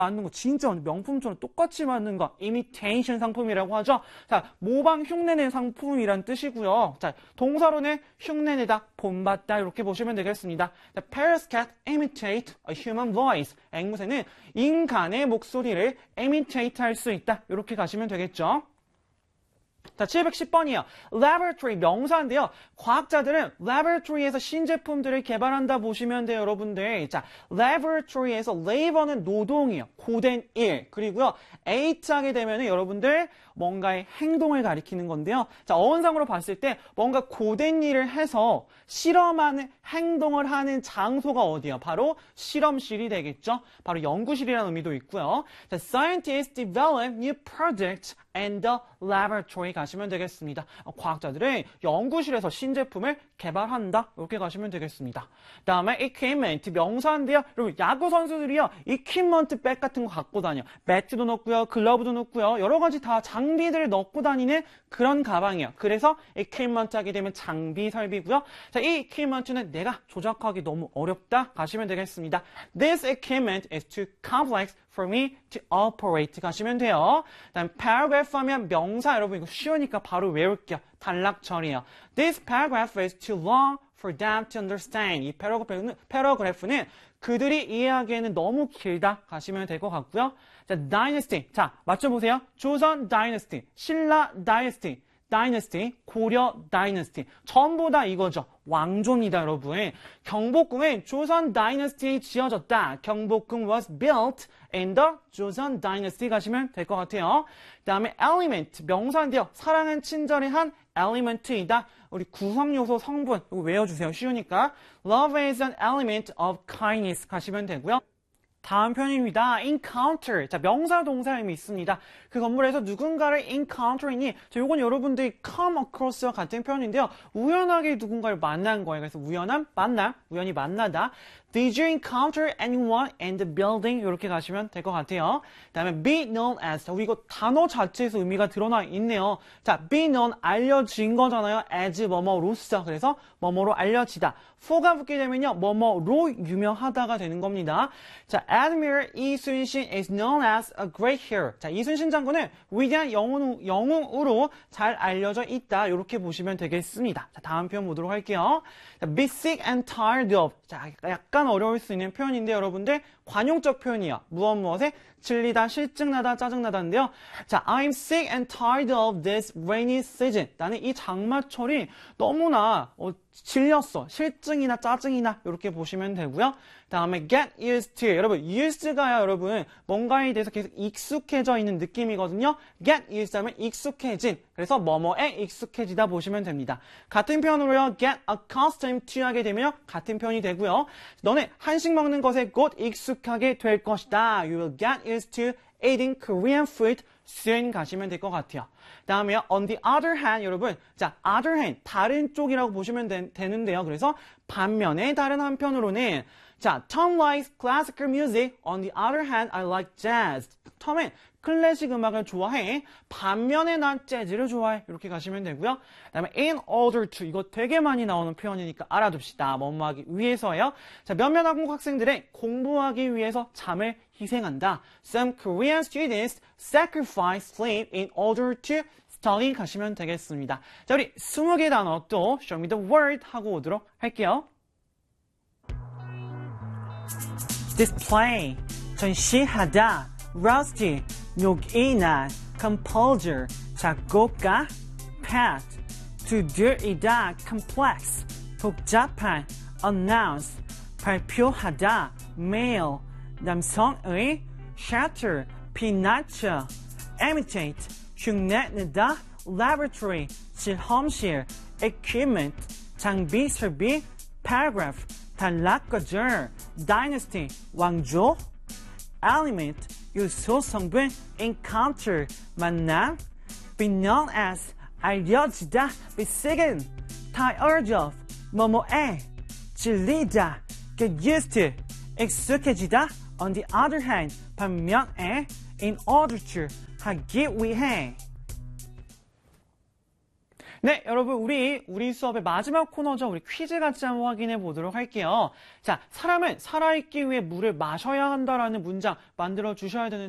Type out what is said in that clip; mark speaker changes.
Speaker 1: 맞는 거 진짜 명품처럼 똑같이 맞는 거 imitation 상품이라고 하죠. 자, 모방 흉내낸 상품이란 뜻이고요. 자, 동사로는 흉내내다, 본받다 이렇게 보시면 되겠습니다. 자, Paris cat imitate a human voice. 앵무새는 인간의 목소리를 imitate 할 수 있다. 이렇게 가시면 되겠죠. 자, 710번이에요. Laboratory 명사인데요. 과학자들은 laboratory에서 신제품들을 개발한다 보시면 돼요, 여러분들. 자, laboratory에서 labor는 노동이에요. 고된 일. 그리고요, ate 하게 되면은 여러분들 뭔가의 행동을 가리키는 건데요. 자, 어원상으로 봤을 때 뭔가 고된 일을 해서 실험하는 행동을 하는 장소가 어디예요? 바로 실험실이 되겠죠. 바로 연구실이라는 의미도 있고요. 자, scientists develop new products and the laboratory 가시면 되겠습니다. 과학자들은 연구실에서 신제품을 개발한다. 이렇게 가시면 되겠습니다. 다음에 equipment 명사인데요. 여러분 야구 선수들이요. equipment 백 같은 거 갖고 다녀. 배트도 넣고요. 글러브도 넣고요. 여러 가지 다 장비들을 넣고 다니는 그런 가방이에요. 그래서 equipment 하게 되면 장비 설비고요. 자, 이 equipment는 내가 조작하기 너무 어렵다. 가시면 되겠습니다. This equipment is too complex for me to operate 가시면 돼요. 다음 paragraph 하면 명사 여러분 이거 쉬우니까 바로 외울게요. 단락처리예요. This paragraph is too long for them to understand. 이 패러그래프는 그들이 이해하기에는 너무 길다 가시면 될 것 같고요. 자, dynasty. 자, 맞춰보세요. 조선 dynasty, 신라 dynasty, dynasty, 고려 dynasty. 전부 다 이거죠. 왕조입니다, 여러분. 경복궁은 조선 dynasty에 지어졌다. 경복궁 was built in the 조선 dynasty 가시면 될 것 같아요. 그 다음에 element, 명사인데요. 사랑은 친절의 한 element이다. 우리 구성요소 성분 이거 외워주세요. 쉬우니까. Love is an element of kindness 가시면 되고요. 다음 편입니다. encounter. 자, 명사 동사 의미 있습니다. 그 건물에서 누군가를 encounter이니 자, 요건 여러분들이 come across와 같은 표현인데요. 우연하게 누군가를 만난 거예요. 그래서 우연한 만남, 우연히 만나다. Did you encounter anyone in the building? 이렇게 가시면 될 것 같아요. 그 다음에 be known as. 자, 우리 이거 단어 자체에서 의미가 드러나 있네요. 자, be known, 알려진 거잖아요. as 뭐뭐로서. 그래서 뭐뭐로 알려지다. for가 붙게 되면요. 뭐뭐로 유명하다가 되는 겁니다. 자, Admiral 이순신 is known as a great hero. 자, 이순신 장군은 위대한 영웅으로 잘 알려져 있다. 이렇게 보시면 되겠습니다. 자, 다음 표현 보도록 할게요. 자, be sick and tired of. 자, 약간 어려울 수 있는 표현인데 여러분들 관용적 표현이에요. 무엇에 질리다, 실증나다, 짜증나다인데요. 자, I'm sick and tired of this rainy season. 나는 이 장마철이 너무나 질렸어. 실증이나 짜증이나 이렇게 보시면 되고요. 다음에 get used to. 여러분, used가요, 여러분. 뭔가에 대해서 계속 익숙해져 있는 느낌이거든요. get used 하면 익숙해진. 그래서 뭐뭐에 익숙해지다 보시면 됩니다. 같은 표현으로요. get accustomed to 하게 되면 같은 표현이 되고요. 너는 한식 먹는 것에 곧 익숙하게 될 것이다. You will get used to eating Korean food soon 가시면 될 것 같아요. 다음에요. On the other hand, 여러분. 자, other hand, 다른 쪽이라고 보시면 되는데요. 그래서 반면에 다른 한편으로는 자, Tom likes classical music. On the other hand, I like jazz. 톰은 클래식 음악을 좋아해. 반면에 난 재즈를 좋아해. 이렇게 가시면 되고요. 그 다음에 in order to. 이거 되게 많이 나오는 표현이니까 알아둡시다. 뭐뭐 하기 위해서요. 자, 몇몇 한국 학생들은 공부하기 위해서 잠을 희생한다. Some Korean students sacrifice sleep in order to study 가시면 되겠습니다. 자, 우리 20개 단어 또 show me the word 하고 오도록 할게요. display, 전시하다, rusty, 욕이나, composer, 작곡가, path, 두드리다, complex, 복잡한, announce, 발표하다, male, 남성의, shatter, 피나쳐, imitate, 흉내내다, laboratory, 실험실, equipment, 장비, 설비, paragraph, 단락거절, dynasty, 왕조, element, 요소, 성분, encounter, 만남, be known as, 알려지다, be sick, tired of, 뭐뭐에, 질리다, get used to, 익숙해지다, on the other hand, 반면에, in order to, 하기 위해. 네, 여러분, 우리 수업의 마지막 코너죠. 우리 퀴즈 같이 한번 확인해 보도록 할게요. 자, 사람은 살아있기 위해 물을 마셔야 한다라는 문장 만들어 주셔야 되는데